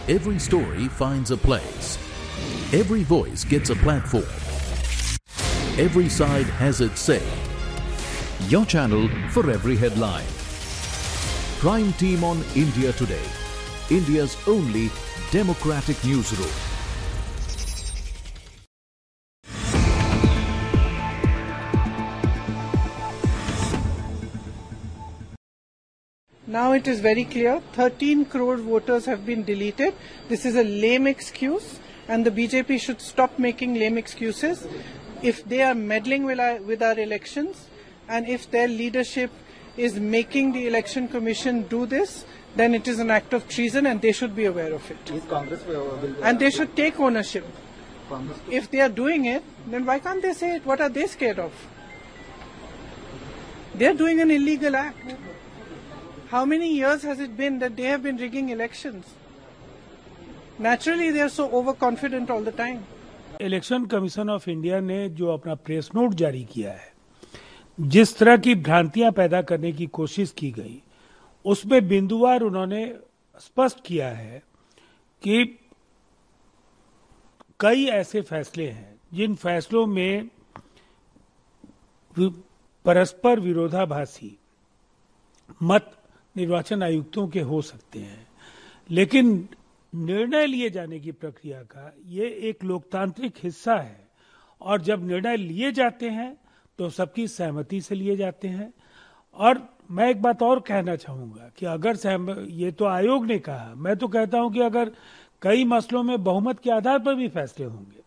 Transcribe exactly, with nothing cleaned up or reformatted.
Every story finds a place. Every voice gets a platform. Every side has its say. Your channel for every headline. Prime Team on India Today, India's only democratic newsroom. Now it is very clear, thirteen crore voters have been deleted. This is a lame excuse and the B J P should stop making lame excuses. If they are meddling with our, with our elections and if their leadership is making the election commission do this, then it is an act of treason and they should be aware of it. Is Congress will, and they should take ownership. Congress. If they are doing it, then why can't they say it? What are they scared of? They are doing an illegal act. How many years has it been that they have been rigging elections? Naturally, they are so overconfident all the time. Election commission of India ने जो अपना press note जारी किया है, जिस तरह की भ्रांतियां पैदा करने की कोशिश की गई, उसमें बिंदुवार उन्होंने स्पष्ट किया है कि कई ऐसे फैसले हैं जिन फैसलों में परस्पर विरोधाभासी मत निर्वाचन आयुक्तों के हो सकते हैं, लेकिन निर्णय लिए जाने की प्रक्रिया का ये एक लोकतांत्रिक हिस्सा है और जब निर्णय लिए जाते हैं तो सबकी सहमति से लिए जाते हैं। और मैं एक बात और कहना चाहूंगा कि अगर सहमति, ये तो आयोग ने कहा, मैं तो कहता हूं कि अगर कई मसलों में बहुमत के आधार पर भी फैसले होंगे